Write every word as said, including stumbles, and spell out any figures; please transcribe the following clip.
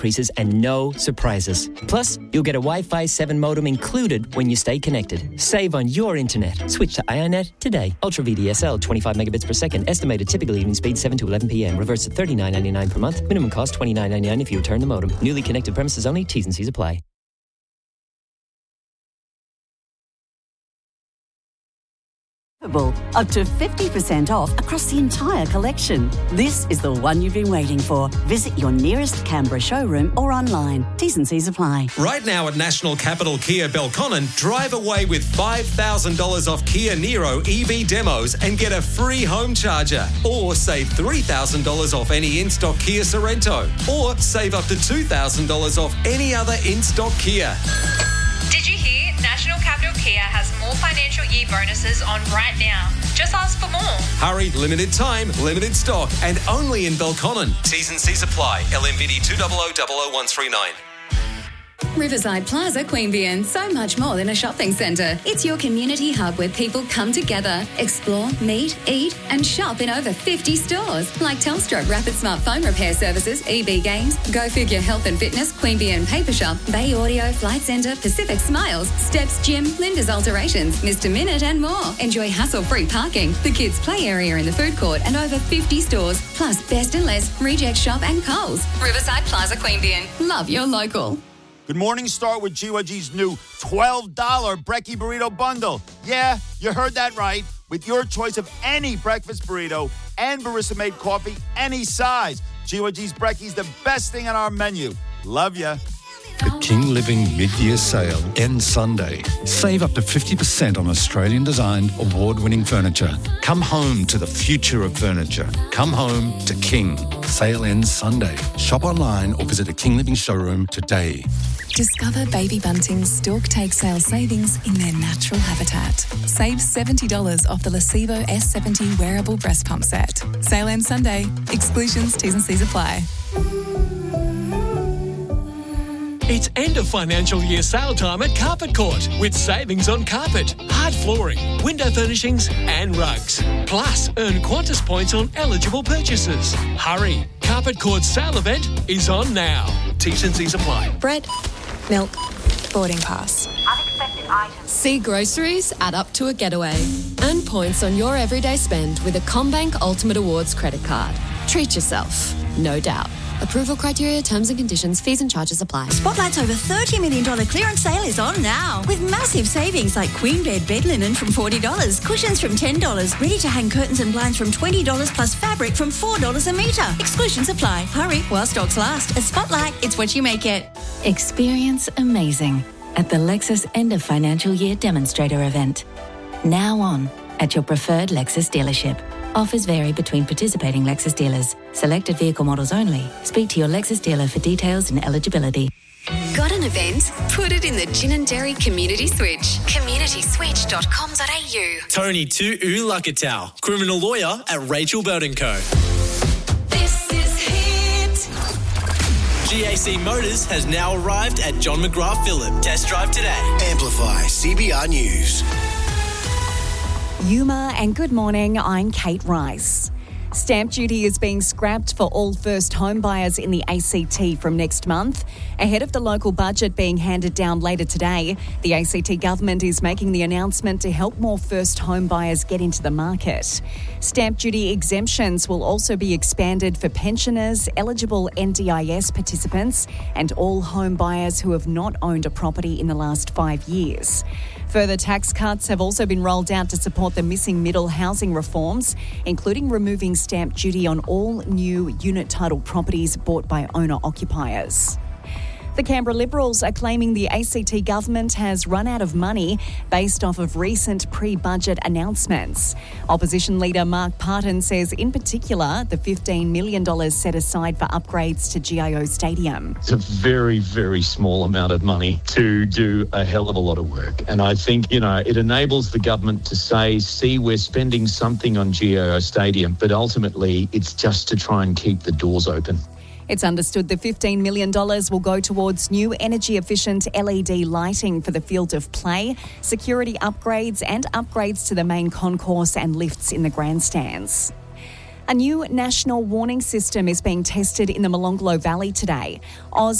increases and no surprises. Plus, you'll get a Wi-Fi seven modem included when you stay connected. Save on your internet. Switch to iONet today. Ultra V D S L, twenty-five megabits per second. Estimated typical evening speed seven to eleven p.m. Reverse at thirty-nine ninety-nine per month. Minimum cost twenty-nine ninety-nine if you return the modem. Newly connected premises only. T's and C's apply. Up to fifty percent off across the entire collection. This is the one you've been waiting for. Visit your nearest Canberra showroom or online. T's and C's apply. Right now at National Capital Kia Belconnen, drive away with five thousand dollars off Kia Niro E V demos and get a free home charger. Or save three thousand dollars off any in-stock Kia Sorrento. Or save up to two thousand dollars off any other in-stock Kia. Did you hear? National Capital Kia has more financial year bonuses on right now. Just ask for more. Hurry, limited time, limited stock, and only in Belconnen. T's and C's apply. L M V D two zero zero zero zero one three nine. Riverside Plaza, Queanbeyan, so much more than a shopping centre. It's your community hub where people come together, explore, meet, eat and shop in over fifty stores like Telstra Rapid Smart Phone Repair Services, E B Games, Go Figure Health and Fitness, Queanbeyan Paper Shop, Bay Audio, Flight Centre, Pacific Smiles, Steps Gym, Linda's Alterations, Mister Minute and more. Enjoy hassle-free parking, the kids' play area in the food court and over fifty stores, plus Best and Less, Reject Shop and Coles. Riverside Plaza, Queanbeyan. Love your local. Good morning. Start with G Y G's new twelve dollars Brekkie Burrito Bundle. Yeah, you heard that right. With your choice of any breakfast burrito and barista-made coffee, any size. G Y G's Brekkie's the best thing on our menu. Love ya. The King Living mid-year sale ends Sunday. Save up to fifty percent on Australian-designed, award-winning furniture. Come home to the future of furniture. Come home to King. Sale ends Sunday. Shop online or visit a King Living showroom today. Discover Baby Bunting's Stork Take Sale savings in their natural habitat. Save seventy dollars off the Lacebo S seventy wearable breast pump set. Sale ends Sunday. Exclusions, T's and C's apply. It's end of financial year sale time at Carpet Court with savings on carpet, hard flooring, window furnishings and rugs. Plus, earn Qantas points on eligible purchases. Hurry, Carpet Court's sale event is on now. T's and C's apply. Bread, milk, boarding pass. Unexpected items. See groceries add up to a getaway. Earn points on your everyday spend with a CommBank Ultimate Awards credit card. Treat yourself, no doubt. Approval criteria, terms and conditions, fees and charges apply. Spotlight's over thirty million dollars clearance sale is on now. With massive savings like Queen Bed bed linen from forty dollars, cushions from ten dollars, ready-to-hang curtains and blinds from twenty dollars plus fabric from four dollars a metre. Exclusions apply. Hurry while stocks last. At Spotlight, it's what you make it. Experience amazing at the Lexus End of Financial Year Demonstrator event. Now on at your preferred Lexus dealership. Offers vary between participating Lexus dealers. Selected vehicle models only. Speak to your Lexus dealer for details and eligibility. Got an event? Put it in the Ginninderry Community Switch. community switch dot com dot a u. Tony Tu'u Lakatau, criminal lawyer at Rachel Bird and Co. This is Hit. G A C Motors has now arrived at John McGrath Phillip. Test drive today. Amplify C B R News. Yuma and good morning, I'm Kate Rice. Stamp duty is being scrapped for all first home buyers in the A C T from next month. Ahead of the local budget being handed down later today, the A C T government is making the announcement to help more first home buyers get into the market. Stamp duty exemptions will also be expanded for pensioners, eligible N D I S participants, and all home buyers who have not owned a property in the last five years. Further tax cuts have also been rolled out to support the missing middle housing reforms, including removing stamp duty on all new unit title properties bought by owner-occupiers. The Canberra Liberals are claiming the A C T government has run out of money based off of recent pre-budget announcements. Opposition leader Mark Parton says in particular the fifteen million dollars set aside for upgrades to G I O Stadium. It's a very, very small amount of money to do a hell of a lot of work. And I think, you know, it enables the government to say, see, we're spending something on G I O Stadium, but ultimately it's just to try and keep the doors open. It's understood the fifteen million dollars will go towards new energy-efficient L E D lighting for the field of play, security upgrades and upgrades to the main concourse and lifts in the grandstands. A new national warning system is being tested in the Molonglo Valley today. Oz